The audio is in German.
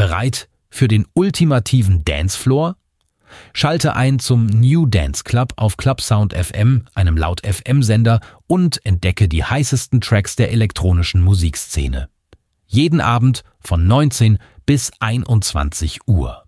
Bereit für den ultimativen Dancefloor? Schalte ein zum New Dance Club auf Clubsound FM, einem Laut-FM-Sender, und entdecke die heißesten Tracks der elektronischen Musikszene. Jeden Abend von 19 bis 21 Uhr.